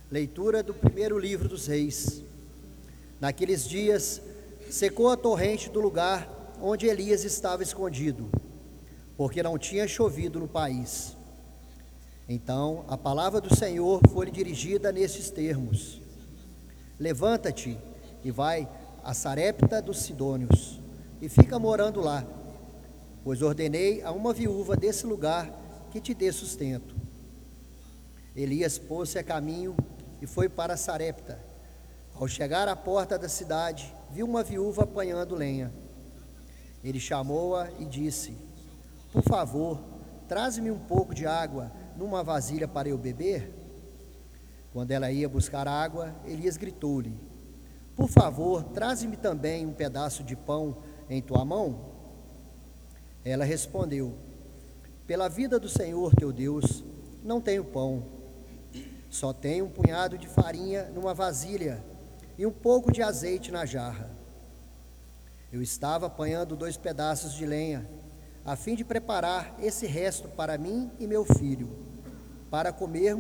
Leitura do primeiro livro dos Reis. Naqueles dias, secou a torrente do lugar onde Elias estava escondido, porque não tinha chovido no país. Então, a palavra do Senhor foi-lhe dirigida nestes termos: Levanta-te e vai a Sarepta dos Sidônios, e fica morando lá, pois ordenei a uma viúva desse lugar que te dê sustento. Elias pôs-se a caminho e foi para Sarepta. Ao chegar à porta da cidade, viu uma viúva apanhando lenha. Ele chamou-a e disse: Por favor, traze-me um pouco de água numa vasilha para eu beber. Quando ela ia buscar água, Elias gritou-lhe: Por favor, traze-me também um pedaço de pão em tua mão. Ela respondeu: Pela vida do Senhor teu Deus, não tenho pão. Só tenho um punhado de farinha numa vasilha e um pouco de azeite na jarra. Eu estava apanhando 2 pedaços de lenha, a fim de preparar esse resto para mim e meu filho, para comermos